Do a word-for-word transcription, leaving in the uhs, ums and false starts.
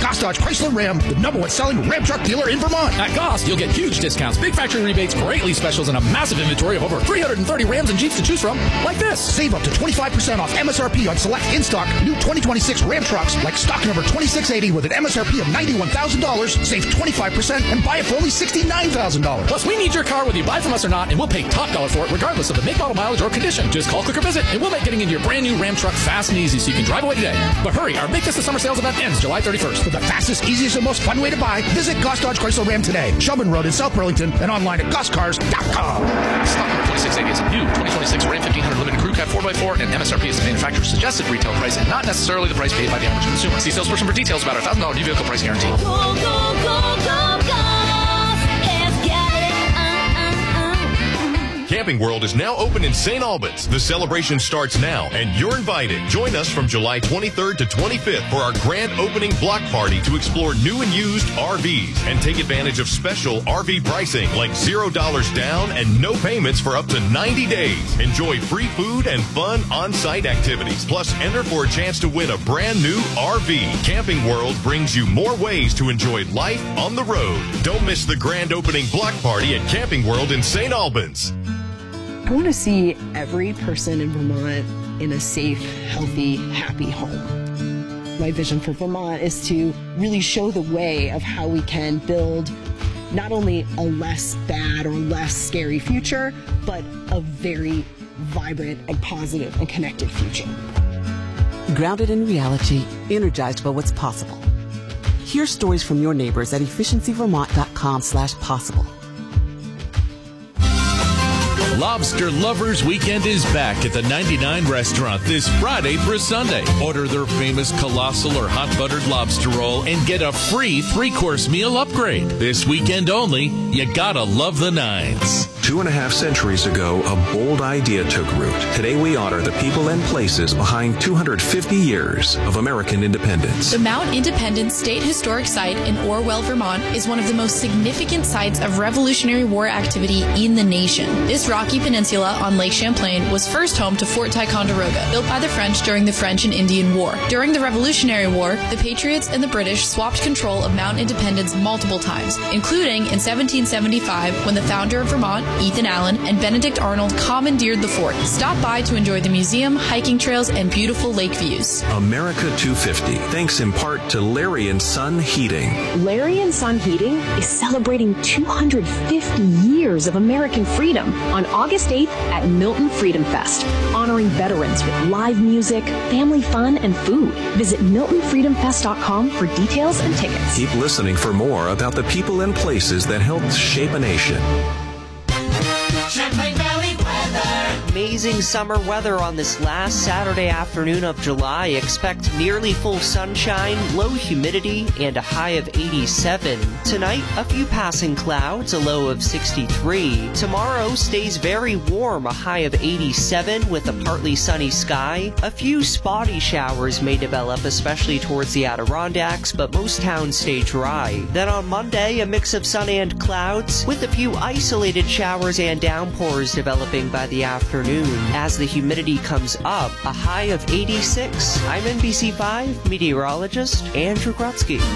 Goss Dodge Chrysler Ram, the number one selling Ram truck dealer in Vermont. At Goss, you'll get huge discounts, big factory rebates, great lease specials, and a massive inventory of over three hundred thirty Rams and Jeeps to choose from, like this. Save up to twenty-five percent off M S R P on select in-stock new twenty twenty-six Ram trucks like stock number twenty-six eighty with an M S R P of ninety-one thousand dollars. Save twenty-five percent and buy it for only sixty-nine thousand dollars. Plus, we need your car whether you buy from us or not, and we'll pay top dollar for it regardless of the make, model, mileage, or condition. Just call, click, or visit, and we'll make getting into your brand new Ram truck fast and easy so you can drive away today. But hurry, our Make This the Summer sales event ends July thirty-first. For the fastest, easiest, and most fun way to buy, visit Goss Dodge Chrysler Ram today. Shelburne Road in South Burlington and online at goss cars dot com. Stock number twenty-six eighty is a new twenty twenty-six Ram fifteen hundred Limited Crew Cab four by four, and M S R P is the manufacturer's suggested retail price and not necessarily the price paid by the average consumer. See salesperson for details about our one thousand dollars new vehicle price guarantee. Go, go, go, go, go. Let's get it. Uh, uh, uh. Camping World is now open in Saint Albans. The celebration starts now, and you're invited. Join us from July twenty-third to twenty-fifth for our grand opening block party to explore new and used R Vs and take advantage of special R V pricing like zero dollars down and no payments for up to ninety days. Enjoy free food and fun on-site activities. Plus, enter for a chance to win a brand new R V. Camping World brings you more ways to enjoy life on the road. Don't miss the grand opening block party at Camping World in Saint Albans. I want to see every person in Vermont in a safe, healthy, happy home. My vision for Vermont is to really show the way of how we can build not only a less bad or less scary future, but a very vibrant and positive and connected future. Grounded in reality, energized by what's possible. Hear stories from your neighbors at efficiency vermont dot com slash possible. Lobster Lovers Weekend is back at the ninety-nine Restaurant this Friday through Sunday. Order their famous colossal or hot buttered lobster roll and get a free three-course meal upgrade. This weekend only, you gotta love the nines. Two and a half centuries ago, a bold idea took root. Today we honor the people and places behind two hundred fifty years of American independence. The Mount Independence State Historic Site in Orwell, Vermont is one of the most significant sites of Revolutionary War activity in the nation. This rocky peninsula on Lake Champlain was first home to Fort Ticonderoga, built by the French during the French and Indian War. During the Revolutionary War, the Patriots and the British swapped control of Mount Independence multiple times, including in seventeen seventy-five when the founder of Vermont, Ethan Allen, and Benedict Arnold commandeered the fort. Stop by to enjoy the museum, hiking trails, and beautiful lake views. America two fifty, thanks in part to Larry and Son Heating. Larry and Son Heating is celebrating two hundred fifty years of American freedom on August eighth at Milton Freedom Fest, honoring veterans with live music, family fun, and food. Visit milton freedom fest dot com for details and tickets. Keep listening for more about the people and places that helped shape a nation. Champlain Valley weather. Amazing summer weather on this last Saturday afternoon of July. Expect nearly full sunshine, low humidity, and a high of eighty-seven. Tonight, a few passing clouds, a low of sixty-three. Tomorrow stays very warm, a high of eighty-seven with a partly sunny sky. A few spotty showers may develop, especially towards the Adirondacks, but most towns stay dry. Then on Monday, a mix of sun and clouds, with a few isolated showers and downpours developing by the afternoon. As the humidity comes up, a high of eighty-six. I'm N B C five meteorologist Andrew Grotsky.